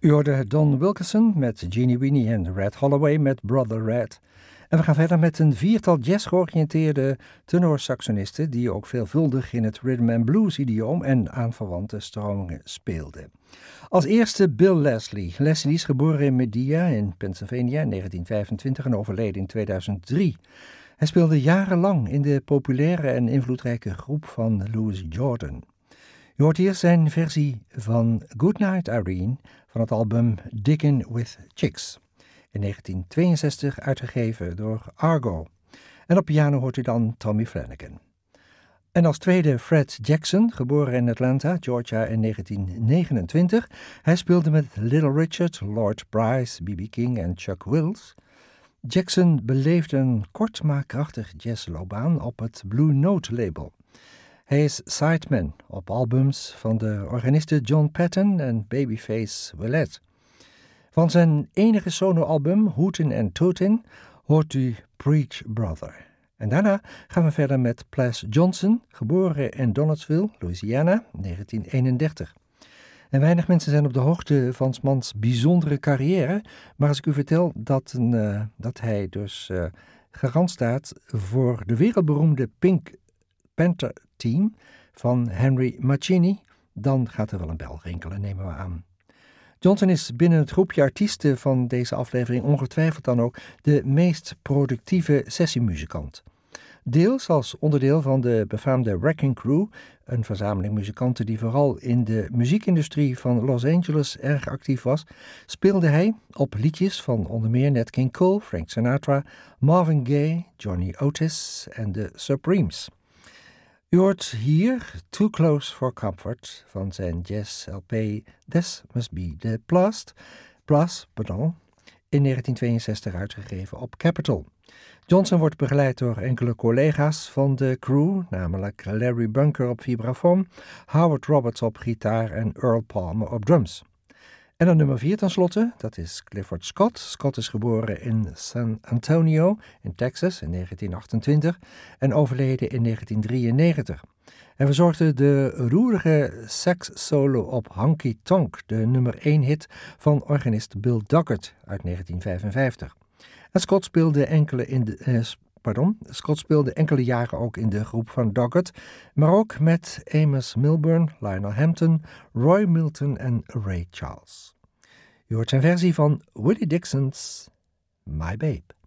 U hoorde Don Wilkinson met Jeannie Weenie en Red Holloway met Brother Red. En we gaan verder met een viertal jazz-georiënteerde tenorsaxonisten die ook veelvuldig in het rhythm and blues idioom en aanverwante stromingen speelden. Als eerste Bill Leslie. Leslie is geboren in Medea in Pennsylvania in 1925 en overleden in 2003. Hij speelde jarenlang in de populaire en invloedrijke groep van Louis Jordan. Je hoort hier zijn versie van Goodnight Irene van het album Diggin' with Chicks. In 1962 uitgegeven door Argo. En op piano hoort u dan Tommy Flanagan. En als tweede Fred Jackson, geboren in Atlanta, Georgia in 1929. Hij speelde met Little Richard, Lord Bryce, B.B. King en Chuck Wills. Jackson beleefde een kort maar krachtig jazzloopbaan op het Blue Note label. Hij is sideman op albums van de organisten John Patton en Babyface Willette. Van zijn enige soloalbum Hootin' and Tootin' hoort u Preach Brother. En daarna gaan we verder met Ples Johnson, geboren in Donaldsville, Louisiana, 1931. En weinig mensen zijn op de hoogte van 's mans bijzondere carrière, maar als ik u vertel dat hij dus garant staat voor de wereldberoemde Pink Panther Team van Henry Mancini, dan gaat er wel een bel rinkelen, nemen we aan. Johnson is binnen het groepje artiesten van deze aflevering ongetwijfeld dan ook de meest productieve sessiemuzikant. Deels als onderdeel van de befaamde Wrecking Crew, een verzameling muzikanten die vooral in de muziekindustrie van Los Angeles erg actief was, speelde hij op liedjes van onder meer Nat King Cole, Frank Sinatra, Marvin Gaye, Johnny Otis en de Supremes. U hoort hier Too Close for Comfort van zijn jazz-LP This Must Be the Plus, in 1962 uitgegeven op Capitol. Johnson wordt begeleid door enkele collega's van de crew, namelijk Larry Bunker op vibrafoon, Howard Roberts op gitaar en Earl Palmer op drums. En dan nummer 4 tenslotte, dat is Clifford Scott. Scott is geboren in San Antonio in Texas in 1928 en overleden in 1993. Hij verzorgde de roerige sax-solo op Honky Tonk, de nummer 1 hit van organist Bill Doggett uit 1955. En Scott speelde enkele jaren ook in de groep van Doggett, maar ook met Amos Milburn, Lionel Hampton, Roy Milton en Ray Charles. U hoort zijn versie van Willie Dixon's My Babe.